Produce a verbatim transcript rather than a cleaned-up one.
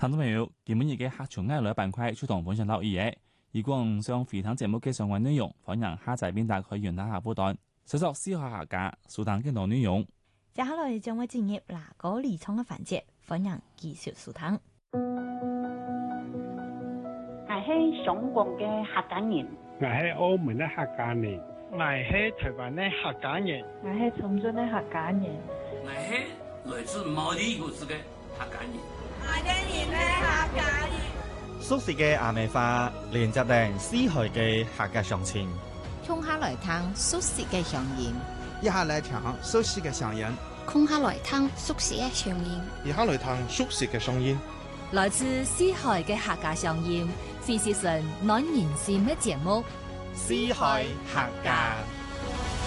聽眾朋友，今日嘅客場愛來板塊就同分享到呢嘢。如果唔想回聽節目嘅相關內容，歡迎下載並打開原來下波段，搜索思考客家，收聽更多內容。 接下來將會進入嗱個理倉嘅環節，歡迎繼續收聽。 我係香港嘅客家人， 我係澳門嘅客家人， 我係台灣嘅客家人， 我係深圳嘅客家人， 我係來自毛里求斯嘅客家人， 我哋係客家人。 熟悉嘅阿美花，連接定思海嘅客家鄉親， 空下來聽熟悉嘅鄉音， 一下來聽熟悉嘅鄉音， 空下來聽熟悉嘅鄉音， 一下來聽熟悉嘅鄉音， 來自思海嘅客家鄉音，非是神暖人心嘅節目， 思海客家。